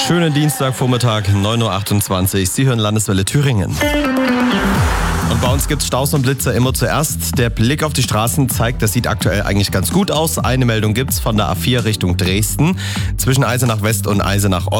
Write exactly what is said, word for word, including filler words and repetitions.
Schönen Dienstagvormittag, neun Uhr achtundzwanzig. Sie hören Landeswelle Thüringen. Und bei uns gibt's Staus und Blitzer immer zuerst. Der Blick auf die Straßen zeigt, das sieht aktuell eigentlich ganz gut aus. Eine Meldung gibt's von der A vier Richtung Dresden. Zwischen Eisenach West und Eisenach Ost